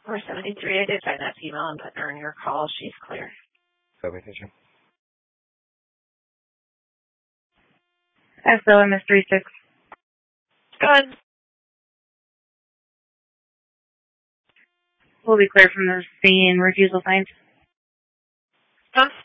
473, I did find that female and put her in your call. She's clear. Copy, teacher. SOMS 36. Good. We'll be clear from the scene. Refusal signs. Huh?